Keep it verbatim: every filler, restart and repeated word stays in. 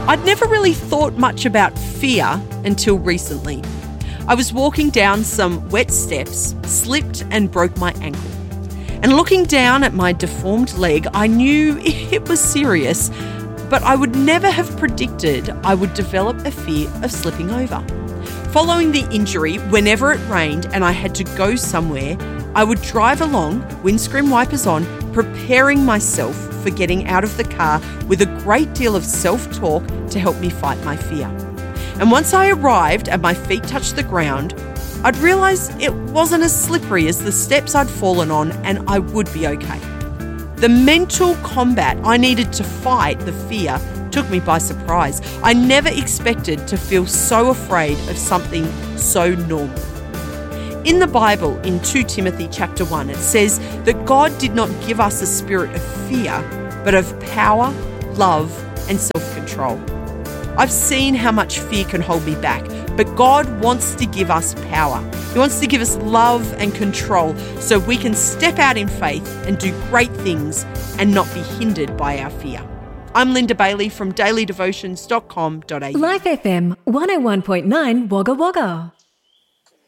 I'd never really thought much about fear until recently. I was walking down some wet steps, slipped and broke my ankle. And looking down at my deformed leg, I knew it was serious, but I would never have predicted I would develop a fear of slipping over. Following the injury, whenever it rained and I had to go somewhere, I would drive along, windscreen wipers on, preparing myself for getting out of the car with a great deal of self-talk to help me fight my fear. And once I arrived and my feet touched the ground, I'd realise it wasn't as slippery as the steps I'd fallen on and I would be okay. The mental combat I needed to fight the fear took me by surprise. I never expected to feel so afraid of something so normal. In the Bible, in Second Timothy chapter one, it says that God did not give us a spirit of fear, but of power, love, and self-control. I've seen how much fear can hold me back, but God wants to give us power. He wants to give us love and control so we can step out in faith and do great things and not be hindered by our fear. I'm Linda Bailey from daily devotions dot com dot a u. Life F M one oh one point nine Wagga Wagga.